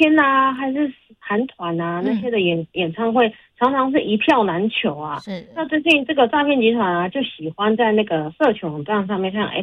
天啊，还是韩团啊那些的演唱会，常常是一票难求啊。 是。 那最近这个诈骗集团啊，就喜欢在那个社群网站上面，像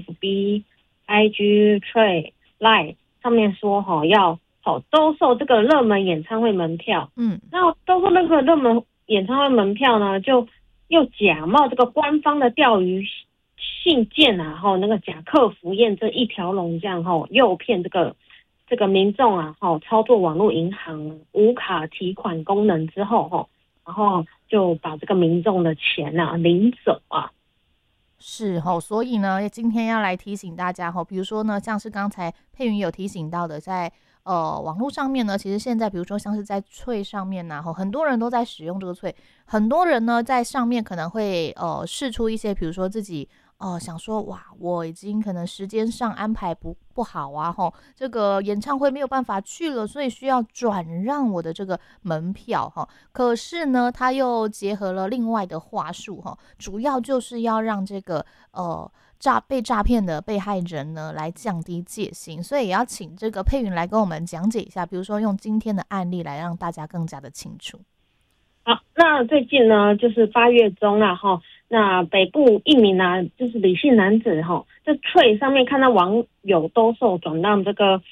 FB、IG、Trade、Line 上面说要兜售这个热门演唱会门票。那兜售那个热门演唱会门票呢，就又假冒这个官方的钓鱼信件啊，那个假客服验证一条龙这样诱骗这个民众啊操作网络银行无卡提款功能之后然后就把这个民众的钱啊领走啊。 是所以呢，今天要来提醒大家比如说呢，像是刚才佩云有提醒到的，在网络上面呢，其实现在比如说像是在脆上面呢，很多人都在使用这个脆，很多人呢在上面可能会释出一些，比如说自己想说哇，我已经可能时间上安排不好啊，这个演唱会没有办法去了，所以需要转让我的这个门票可是呢，他又结合了另外的话术主要就是要让这个被诈骗的被害人呢来降低戒心，所以也要请这个佩云来跟我们讲解一下，比如说用今天的案例来让大家更加的清楚。 好，那最近呢，就是8月中啦那北部一名啊，就是李姓男子在Trade上面看到网友兜售转让这个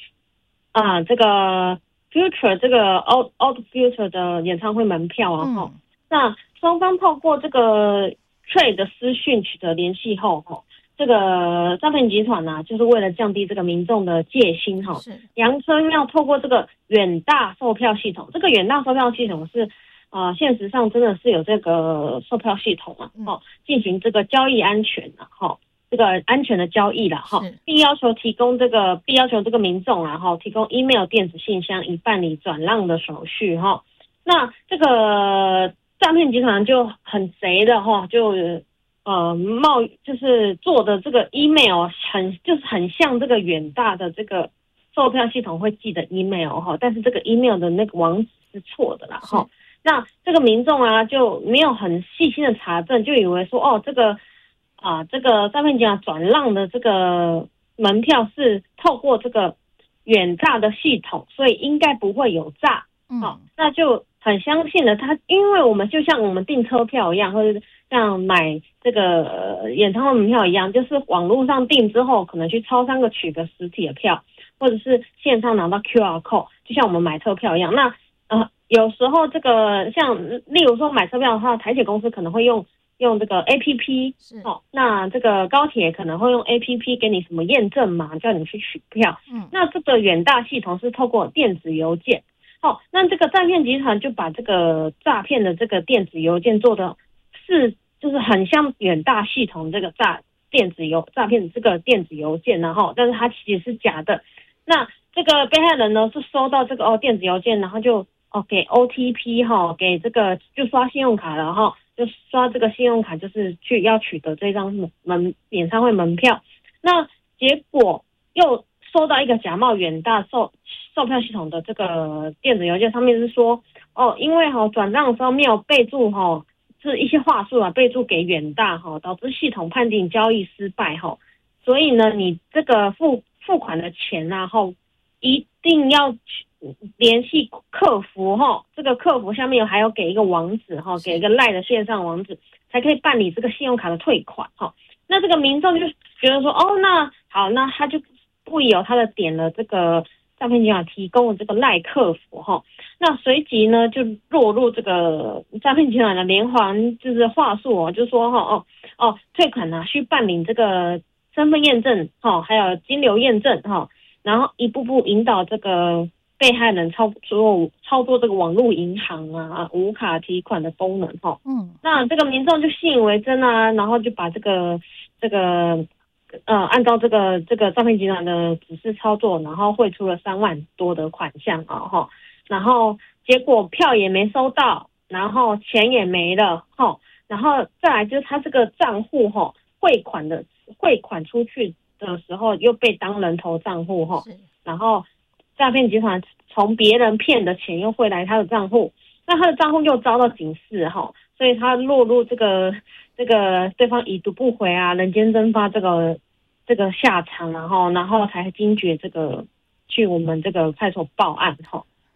Future 这个 Old Future 的演唱会门票啊那双方透过这个 Trade 的私讯取得联系后这个诈骗集团啊，就是为了降低这个民众的戒心扬称要透过这个远大售票系统，这个远大售票系统是现实上真的是有这个售票系统进行这个交易安全这个安全的交易啦并要求这个民众提供 email 电子信箱以办理转让的手续那这个诈骗集团就很贼的就是做的这个 email 很像这个远大的这个售票系统会寄的 email 但是这个 email 的那个网址是错的啦那这个民众啊就没有很细心的查证，就以为说这个诈骗集团转让的这个门票是透过这个远大的系统，所以应该不会有诈那就很相信了他，因为我们就像我们订车票一样，或者像买这个演唱会门票一样，就是网络上订之后，可能去超商取个实体的票，或者是线上拿到 QR code， 就像我们买车票一样。那有时候这个像例如说买车票的话，台铁公司可能会用这个 APP 那这个高铁可能会用 APP 给你什么验证码，叫你去取票。那这个远大系统是透过电子邮件。那这个诈骗集团就把这个诈骗的这个电子邮件做的就是很像远大系统这个诈骗的这个电子邮件但是它其实是假的。那这个被害人呢是收到这个电子邮件，然后就给 OTP 给这个就刷信用卡了就刷这个信用卡，就是要取得这张演唱会门票。那结果又收到一个假冒远大售票系统的这个电子邮件，上面是说因为转账的时候没有备注是一些话术备注给远大导致系统判定交易失败所以呢你这个付款的钱一定要联系客服这个客服下面还要给一个网址给一个 LINE 的线上网址，才可以办理这个信用卡的退款那这个民众就觉得说那好，那他就不疑有他的点了这个诈骗集团提供的这个赖客服那随即呢就落入这个诈骗集团的连环就是话术就说退款需办理这个身份验证还有金流验证然后一步步引导这个被害人操作这个网络银行无卡提款的功能那这个民众就信以为真然后就把这个按照这个诈骗集团的指示操作，然后汇出了3万多的款项然后结果票也没收到，然后钱也没了然后再来就是他这个账户汇款出去的时候又被当人头账户然后诈骗集团从别人骗的钱又汇来他的账户，那他的账户又遭到警示所以他落入这个对方已读不回人间蒸发这个下场然后才惊觉这个去我们这个派出所报案